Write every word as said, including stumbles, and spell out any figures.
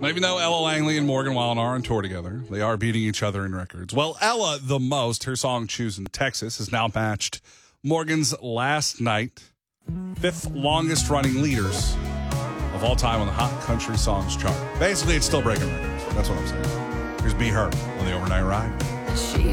Even though Ella Langley and Morgan Wallen are on tour together, they are beating each other in records. Well, Ella the most, her song Choosing Texas, has now matched Morgan's Last Night, fifth longest running leaders of all time on the Hot Country Songs chart. Basically, it's still breaking records. That's what I'm saying. Here's Be Her on the Overnight Ride. She